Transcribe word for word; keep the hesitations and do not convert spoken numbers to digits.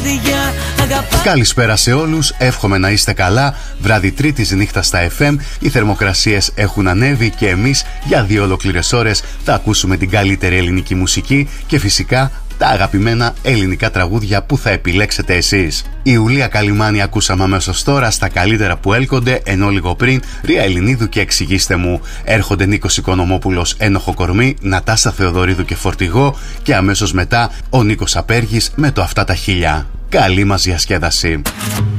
καρδιά αγαπά. Καλησπέρα σε όλους, εύχομαι να είστε καλά. Βράδυ Τρίτης νύχτα στα εφ εμ. Οι θερμοκρασίες έχουν ανέβει και εμείς για δύο ολόκληρες ώρες θα ακούσουμε την καλύτερη ελληνική μουσική και φυσικά τα αγαπημένα ελληνικά τραγούδια που θα επιλέξετε εσείς. Η Ιουλία Καλυμάνη ακούσαμε αμέσως τώρα στα καλύτερα που έλκονται, ενώ λίγο πριν Ρία Ελληνίδου και Εξηγήστε μου. Έρχονται Νίκος Οικονομόπουλος, Ένοχο κορμί, Νατάσα Θεοδωρίδου και Φορτηγό και αμέσως μετά ο Νίκος Απέργης με το Αυτά τα χίλια. Καλή μας διασκέδαση.